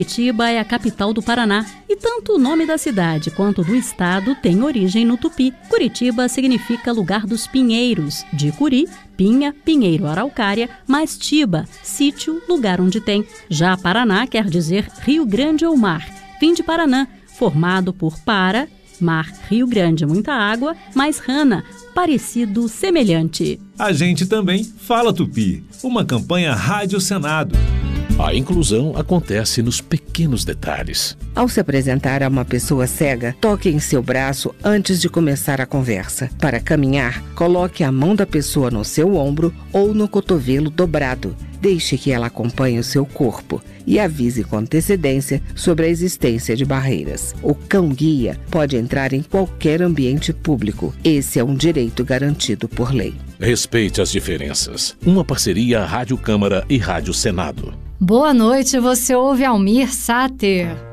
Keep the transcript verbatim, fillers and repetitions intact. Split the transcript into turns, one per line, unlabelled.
Curitiba é a capital do Paraná e tanto o nome da cidade quanto do estado tem origem no tupi. Curitiba significa lugar dos pinheiros, de curi, pinha, pinheiro, araucária, mais tiba, sítio, lugar onde tem. Já Paraná quer dizer Rio Grande ou mar. Vem de Paranã, formado por para, mar, Rio Grande, muita água, mais rana, parecido, semelhante.
A gente também fala tupi, uma campanha Rádio Senado.
A inclusão acontece nos pequenos detalhes.
Ao se apresentar a uma pessoa cega, toque em seu braço antes de começar a conversa. Para caminhar, coloque a mão da pessoa no seu ombro ou no cotovelo dobrado. Deixe que ela acompanhe o seu corpo e avise com antecedência sobre a existência de barreiras. O cão-guia pode entrar em qualquer ambiente público. Esse é um direito garantido por lei.
Respeite as diferenças. Uma parceria Rádio Câmara e Rádio Senado.
Boa noite, você ouve Almir Sater.